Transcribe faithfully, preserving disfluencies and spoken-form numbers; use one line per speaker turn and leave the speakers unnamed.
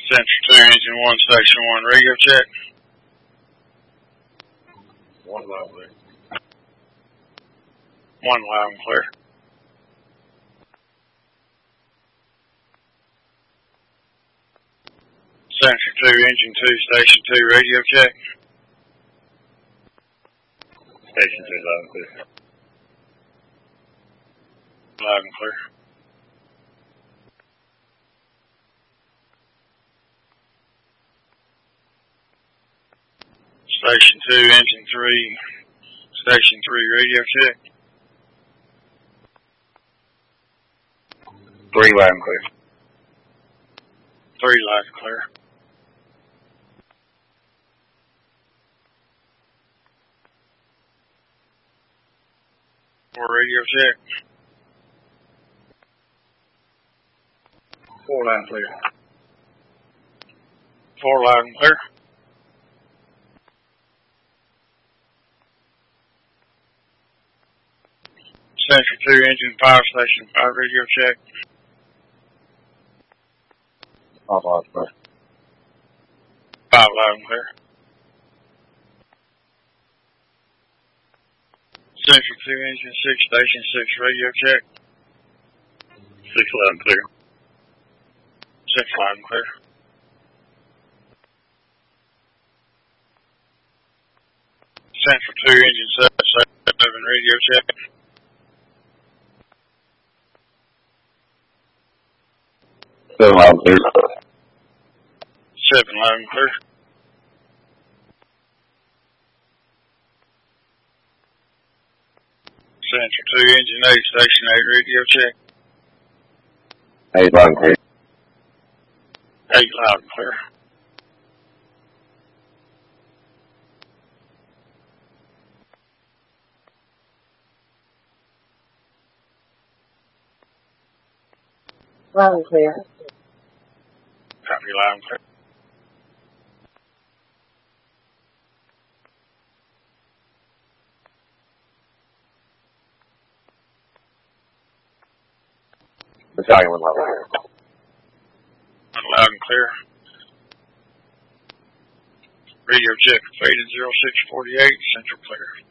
Central two, engine one, station one, radio check.
One loud and clear.
One loud and clear. Central two, engine two, station two, radio check.
Station two, loud and clear.
Loud and clear. Station two, engine three, station three, radio check.
Three loud and clear.
Three loud and clear. Four radio check.
Four loud and clear.
Four loud and clear. Central two, engine five, station five, radio check.
Five loud and clear.
Five loud and clear. Central two, engine six, station six, radio check.
Six loud and clear.
Six loud and clear. Central two, engine seven, seven, radio check.
Seven loud and clear.
Seven loud and clear. Central two, engine eight, station eight, radio check.
Eight loud and clear.
Eight loud and clear.
Loud and clear.
Copy, loud and clear.
Battalion one loud and clear.
One loud and clear. Radio check, faded zero six forty-eight, central clear.